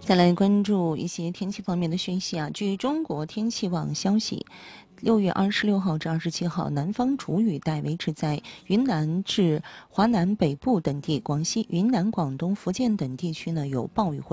再来关注一些天气方面的讯息啊。据中国天气网消息，6月26号至27号，南方主雨带维持在云南至华南北部等地，广西、云南、广东、福建等地区呢有暴雨或